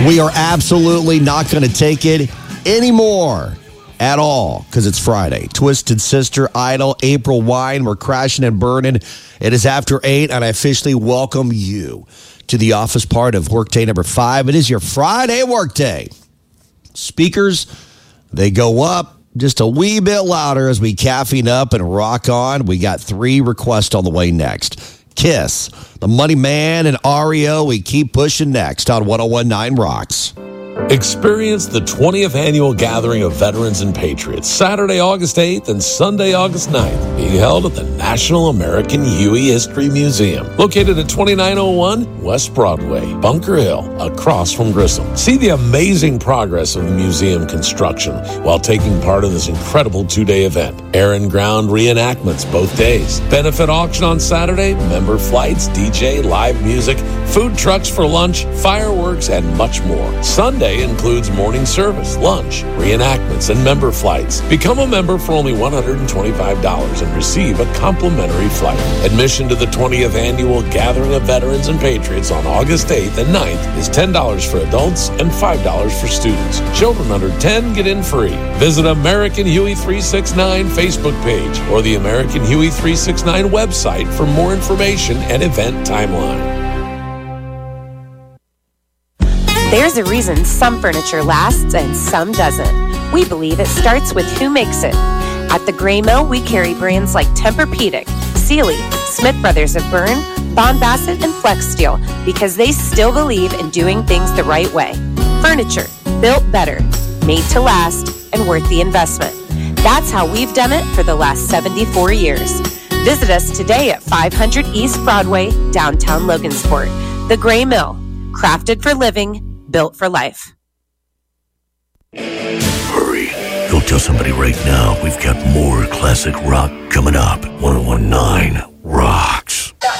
We are absolutely not going to take it anymore at all because it's Friday. Twisted Sister, Idol, April Wine. We're crashing and burning. It is after 8, and I officially welcome you to the office part of workday number 5. It is your Friday workday. Speakers, they go up just a wee bit louder as we caffeine up and rock on. We got 3 requests on the way next. Kiss, The Money Man, and REO. We keep pushing next on 101.9 Rocks. Experience the 20th annual gathering of veterans and patriots, Saturday, August 8th and Sunday, August 9th, being held at the National American Huey History Museum, located at 2901 West Broadway, Bunker Hill, across from Grissom. See the amazing progress of the museum construction while taking part in this incredible 2-day event. Air and ground reenactments both days. Benefit auction on Saturday, member flights, DJ, live music, food trucks for lunch, fireworks, and much more. Sunday includes morning service, lunch, reenactments, and member flights. Become a member for only $125 and receive a complimentary flight. Admission to the 20th annual Gathering of Veterans and Patriots on August 8th and 9th is $10 for adults and $5 for students. Children under 10 get in free. Visit American Huey 369 Facebook page or the American Huey 369 website for more information and event timeline. There's a reason some furniture lasts and some doesn't. We believe it starts with who makes it. At the Gray Mill, we carry brands like Tempur-Pedic, Sealy, Smith Brothers of Bern, Bond Bassett, and Flex Steel because they still believe in doing things the right way. Furniture built better, made to last, and worth the investment. That's how we've done it for the last 74 years. Visit us today at 500 East Broadway, downtown Logansport. The Gray Mill, crafted for living, built for life. Hurry. Go tell somebody right now we've got more classic rock coming up. 101.9 Rock.